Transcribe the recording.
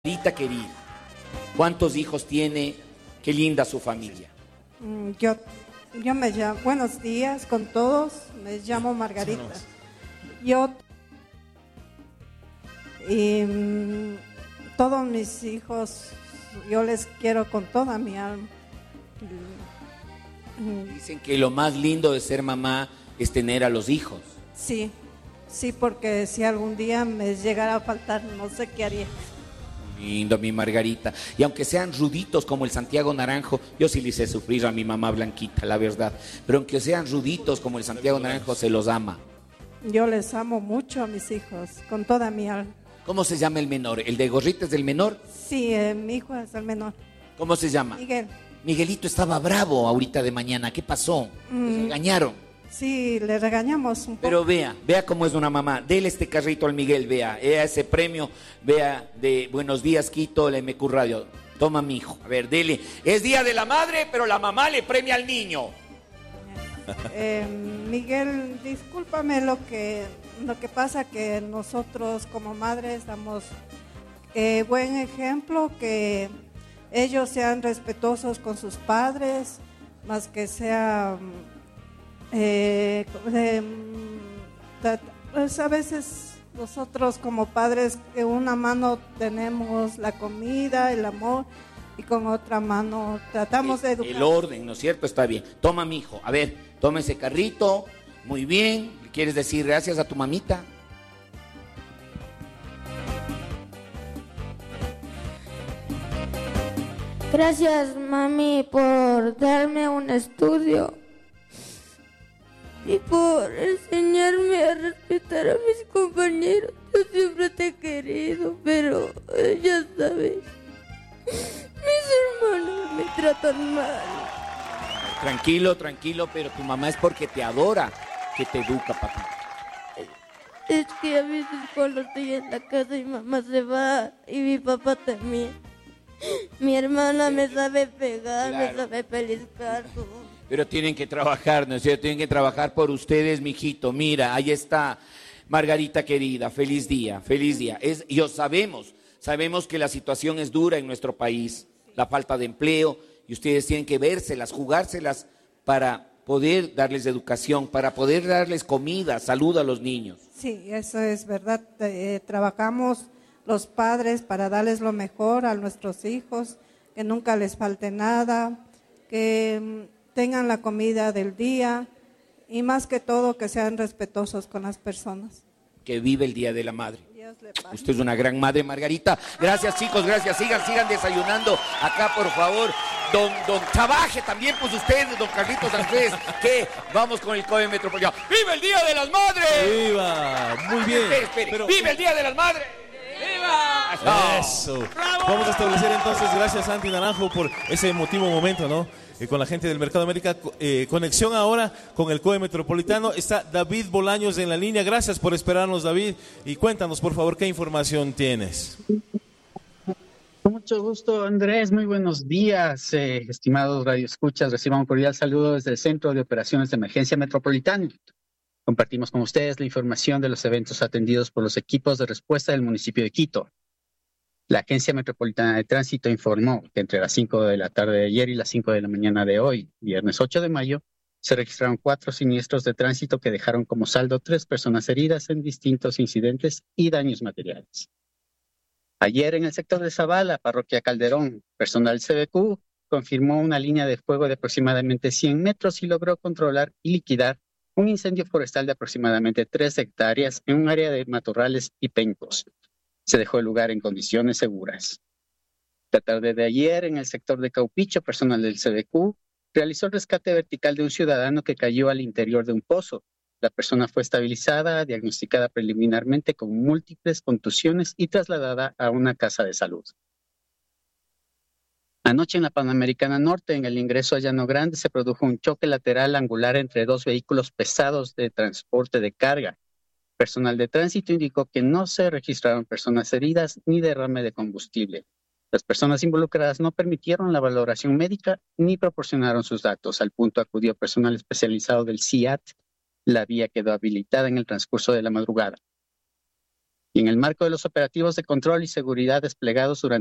Margarita querida, ¿cuántos hijos tiene? Qué linda su familia. Yo me llamo, buenos días con todos, me llamo Margarita. Yo y todos mis hijos, yo les quiero con toda mi alma. Dicen que lo más lindo de ser mamá es tener a los hijos. Sí, porque si algún día me llegara a faltar, no sé qué haría. Lindo, mi Margarita. Y aunque sean ruditos como el Santiago Naranjo, yo sí le hice sufrir a mi mamá Blanquita, la verdad. Pero aunque sean ruditos como el Santiago Naranjo, se los ama. Yo les amo mucho a mis hijos, con toda mi alma. ¿Cómo se llama el menor? ¿El de gorrita es del menor? Sí, mi hijo es el menor. ¿Cómo se llama? Miguel. Miguelito estaba bravo ahorita de mañana. ¿Qué pasó? ¿Le regañaron? Sí, le regañamos un poco. Pero vea cómo es una mamá. Dele este carrito al Miguel, vea ese premio, vea, de Buenos Días Quito, la MQ Radio. Toma, mi hijo. A ver, dele. Es Día de la Madre, pero la mamá le premia al niño. Miguel, discúlpame lo que pasa, que nosotros como madres damos buen ejemplo, que ellos sean respetuosos con sus padres, más que sea pues a veces nosotros como padres, en una mano tenemos la comida, el amor, y con otra mano tratamos de educar. El orden, ¿no es cierto? Está bien. Toma, mi hijo. A ver, toma ese carrito. Muy bien. ¿Quieres decir gracias a tu mamita? Gracias, mami, por darme un estudio y por enseñarme a respetar a mis compañeros. Yo siempre te he querido, pero ya sabes, mis hermanos me tratan mal. Tranquilo, pero tu mamá es porque te adora que te educa, papá. Es que a veces cuando estoy en la casa mi mamá se va y mi papá también. Mi hermana me sabe pegar, claro. Me sabe pellizcar. Pero tienen que trabajar, ¿no es cierto? Tienen que trabajar por ustedes, mijito. Mira, ahí está, Margarita querida, feliz día. Sabemos que la situación es dura en nuestro país, la falta de empleo, y ustedes tienen que vérselas, jugárselas para poder darles educación, para poder darles comida, salud a los niños. Sí, eso es verdad. Trabajamos los padres para darles lo mejor a nuestros hijos, que nunca les falte nada, que tengan la comida del día y más que todo que sean respetuosos con las personas. Que vive el Día de la Madre. Usted es una gran madre, Margarita. Gracias, chicos, gracias. Sigan desayunando acá, por favor. Don trabaje también, pues ustedes, don Carlitos Andrés, que vamos con el COE Metropolitano. ¡Viva el Día de las Madres! ¡Viva! Muy bien. Espere. ¡Viva el Día de las Madres! ¡Viva! Eso. Vamos a establecer entonces, gracias Santi Naranjo por ese emotivo momento, ¿no? Con la gente del Mercado América. Conexión ahora con el COE Metropolitano. Está David Bolaños en la línea. Gracias por esperarnos, David. Y cuéntanos, por favor, ¿qué información tienes? Con mucho gusto, Andrés. Muy buenos días, estimados radioescuchas. Reciban un cordial saludo desde el Centro de Operaciones de Emergencia Metropolitano. Compartimos con ustedes la información de los eventos atendidos por los equipos de respuesta del municipio de Quito. La Agencia Metropolitana de Tránsito informó que entre las 5 de la tarde de ayer y las 5 de la mañana de hoy, viernes 8 de mayo, se registraron 4 siniestros de tránsito que dejaron como saldo 3 personas heridas en distintos incidentes y daños materiales. Ayer en el sector de Zavala, parroquia Calderón, personal CBQ confirmó una línea de fuego de aproximadamente 100 metros y logró controlar y liquidar un incendio forestal de aproximadamente 3 hectáreas en un área de matorrales y pencos. Se dejó el lugar en condiciones seguras. La tarde de ayer, en el sector de Caupicho, personal del CBQ realizó el rescate vertical de un ciudadano que cayó al interior de un pozo. La persona fue estabilizada, diagnosticada preliminarmente con múltiples contusiones y trasladada a una casa de salud. Anoche en la Panamericana Norte, en el ingreso a Llano Grande, se produjo un choque lateral angular entre 2 vehículos pesados de transporte de carga. Personal de tránsito indicó que no se registraron personas heridas ni derrame de combustible. Las personas involucradas no permitieron la valoración médica ni proporcionaron sus datos. Al punto acudió personal especializado del CIAT. La vía quedó habilitada en el transcurso de la madrugada. Y en el marco de los operativos de control y seguridad desplegados durante